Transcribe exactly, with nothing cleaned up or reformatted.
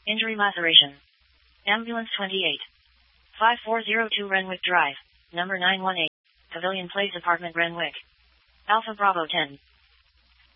Injury laceration. Ambulance twenty-eight. five four zero two Renwick Drive, number nine one eight. Pavilion Place Apartment Renwick. Alpha Bravo ten.